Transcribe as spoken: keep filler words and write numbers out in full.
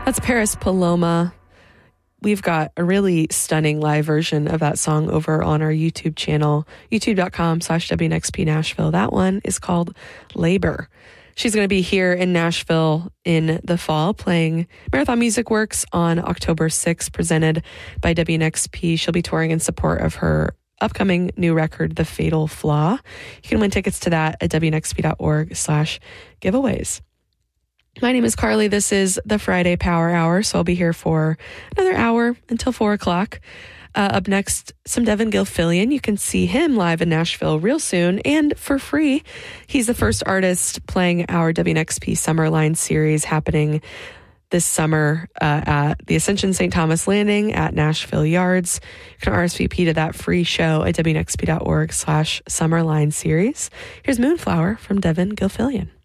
That's Paris Paloma. We've got a really stunning live version of that song over on our YouTube channel, youtube.com slash WNXP Nashville. That one is called Labor. She's going to be here in Nashville in the fall playing Marathon Music Works on October sixth, presented by W N X P. She'll be touring in support of her upcoming new record, The Fatal Flaw. You can win tickets to that at WNXP.org slash giveaways. My name is Carly. This is the Friday Power Hour, so I'll be here for another hour until four o'clock. Uh, up next, some Devin Gilfillian. You can see him live in Nashville real soon and for free. He's the first artist playing our W N X P Summerline series happening this summer uh, at the Ascension Saint Thomas Landing at Nashville Yards. You can R S V P to that free show at WNXP.org slash Summerline series. Here's Moonflower from Devin Gilfillian.